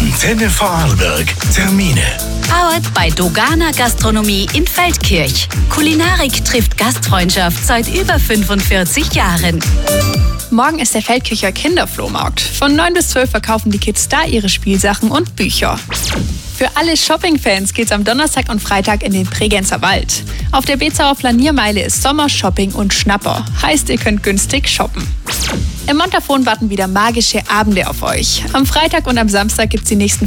Antenne Vorarlberg. Termine. Powered bei Dogana Gastronomie in Feldkirch. Kulinarik trifft Gastfreundschaft seit über 45 Jahren. Morgen ist der Feldkircher Kinderflohmarkt. Von 9 bis 12 verkaufen die Kids da ihre Spielsachen und Bücher. Für alle Shopping-Fans geht's am Donnerstag und Freitag in den Bregenzer Wald. Auf der Bezauer Flaniermeile ist Sommer, Shopping und Schnapper. Heißt, ihr könnt günstig shoppen. Im Montafon warten wieder magische Abende auf euch. Am Freitag und am Samstag gibt's die nächsten